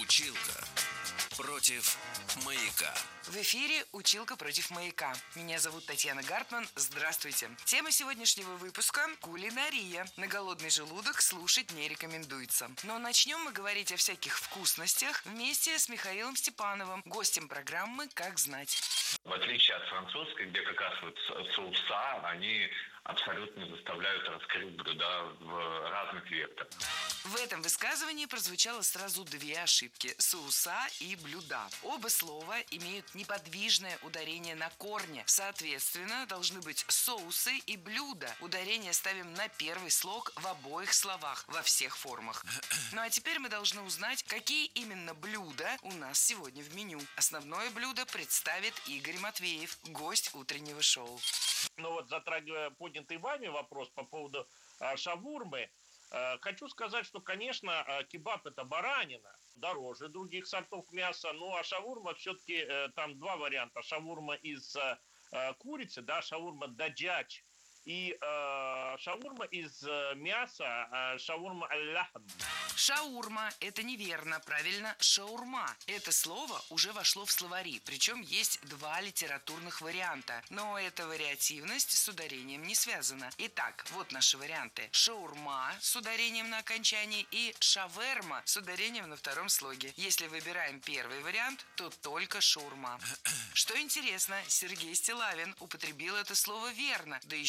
Училка против маяка. В эфире «Училка против маяка». Меня зовут Татьяна Гартман. Здравствуйте. Тема сегодняшнего выпуска – кулинария. На голодный желудок слушать не рекомендуется. Но начнем мы говорить о всяких вкусностях вместе с Михаилом Степановым, гостем программы «Как знать». В отличие от французской, где как раз вот соуса, они абсолютно заставляют раскрыть блюда в разных векторах. В этом высказывании прозвучало сразу две ошибки – соуса и блюда. Оба слова имеют неподвижное ударение на корне. Соответственно, должны быть соусы и блюда. Ударение ставим на первый слог в обоих словах, во всех формах. Ну а теперь мы должны узнать, какие именно блюда у нас сегодня в меню. Основное блюдо представит Игорь Матвеев, гость утреннего шоу. Ну вот, затрагивая поднятый вами вопрос по поводу шавурмы, хочу сказать, что, конечно, кебаб – это баранина, дороже других сортов мяса, ну а шавурма все-таки там два варианта. Шавурма из курицы, да, шавурма даджач, и шавурма из мяса, шавурма аль-лахм. Шаурма – это неверно, правильно шаурма. Это слово уже вошло в словари, причем есть два литературных варианта. Но эта вариативность с ударением не связана. Итак, вот наши варианты. Шаурма с ударением на окончании и шаверма с ударением на втором слоге. Если выбираем первый вариант, то только шаурма. Что интересно, Сергей Стиллавин употребил это слово верно, да еще